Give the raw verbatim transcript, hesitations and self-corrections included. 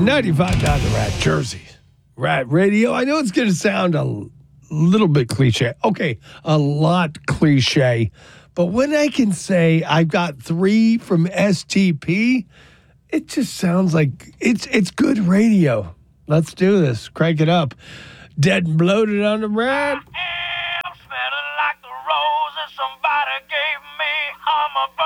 ninety-five down to Rat Jersey. Rat Radio. I know it's going to sound a little bit cliche. Okay, a lot cliche. But when I can say I've got three from S T P, it just sounds like it's it's good radio. Let's do this. Crank it up. Dead and bloated on the Rat. I am smelling like the roses somebody gave me. I'm a